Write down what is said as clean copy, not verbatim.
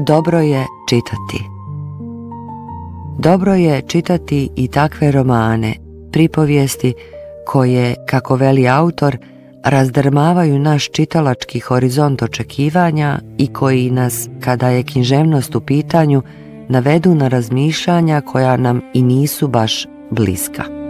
Dobro je čitati. Dobro je čitati i takve romane, pripovijesti koje, kako veli autor, razdrmavaju naš čitalački horizont očekivanja i koji nas, kada je književnost u pitanju, navedu na razmišljanja koja nam i nisu baš bliska.